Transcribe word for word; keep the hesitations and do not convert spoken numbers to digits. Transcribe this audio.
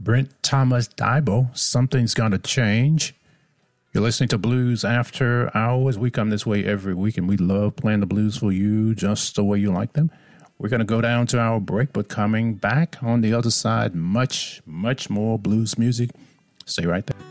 Brent Thomas Dibo, Something's Gonna Change. You're listening to Blues After Hours. We come this way every week, and we love playing the blues for you just the way you like them. We're going to go down to our break, but coming back on the other side, much, much more blues music. Stay right there.